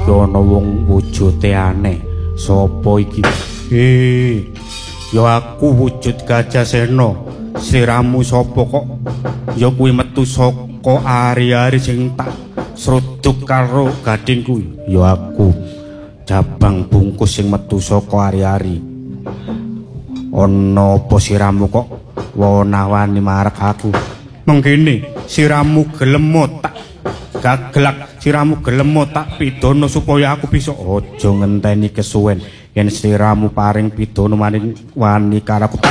iki ana wong wujude aneh. Sopo iki? Ya aku wujud Gajah Sena. Siramu sapa kok? Ya kuwi metu saka ari-ari sing tak sruduk karo gadingku. Ya aku Jabang Bungkus sing metu saka ari-ari. Ana apa siramu kok wonawani marek aku? Mengkene siramu gelem tak gaglak, siramu gelem tak pidana supaya aku bisa aja ngenteni kesuwen yen siramu paring pidana maning wani karo aku.